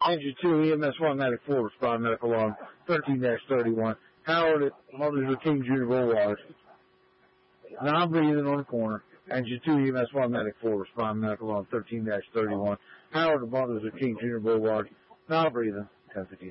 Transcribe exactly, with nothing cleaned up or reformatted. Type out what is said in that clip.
Engine two, E M S one, Medic four, respond medical alarm, thirteen dash thirty-one. Howard at Martin Luther King Junior Boulevard. Non-breathing on the corner. Engine two, E M S one, Medic four, respond medical alarm, thirteen dash thirty-one. Howard at Martin Luther King Junior Boulevard. Non-breathing, ten fifteen.